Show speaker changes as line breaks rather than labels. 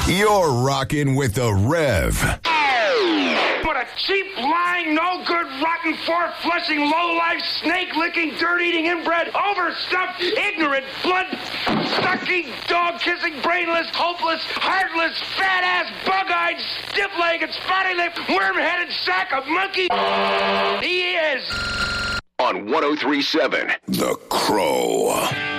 You're rocking with the Rev.
What a cheap, lying, no-good, rotten, four-flushing, low-life, snake-licking, dirt-eating, inbred, overstuffed, ignorant, blood-sucking, dog-kissing, brainless, hopeless, heartless, fat-ass, bug-eyed, stiff-legged, spotty-lipped, worm-headed sack of monkey he is.
On 103.7 The Crow.